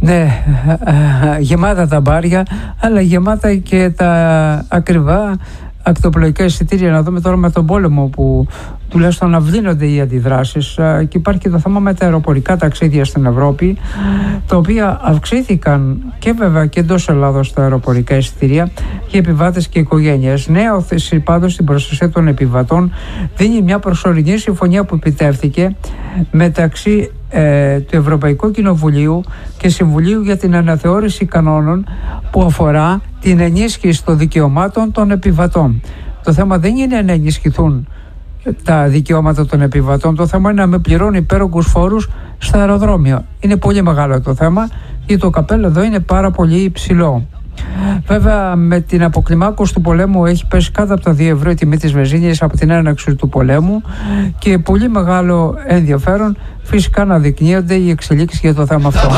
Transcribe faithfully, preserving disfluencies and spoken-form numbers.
Ναι, γεμάτα τα μπάρια, αλλά γεμάτα και τα ακριβά ακτοπλοϊκά εισιτήρια. Να δούμε τώρα με τον πόλεμο που τουλάχιστον αυλύνονται οι αντιδράσεις, και υπάρχει και το θέμα με τα αεροπορικά ταξίδια στην Ευρώπη, τα οποία αυξήθηκαν και βέβαια και εντός Ελλάδος τα αεροπορικά εισιτήρια για επιβάτες και οικογένειες. Νέα όθηση πάντως στην προστασία των επιβατών δίνει μια προσωρινή συμφωνία που επιτεύχθηκε μεταξύ ε, του Ευρωπαϊκού Κοινοβουλίου και Συμβουλίου για την αναθεώρηση κανόνων που αφορά την ενίσχυση των δικαιωμάτων των επιβατών. Το θέμα δεν είναι να ενισχυθούν τα δικαιώματα των επιβατών, το θέμα είναι να μην πληρώνει υπέρογκους φόρους στα αεροδρόμια. Είναι πολύ μεγάλο το θέμα και το καπέλο εδώ είναι πάρα πολύ υψηλό. Βέβαια, με την αποκλιμάκωση του πολέμου έχει πέσει κάτω από τα δύο ευρώ η τιμή της βενζίνης από την έναρξη του πολέμου, και πολύ μεγάλο ενδιαφέρον φυσικά να δεικνύονται οι εξελίξεις για το θέμα αυτό.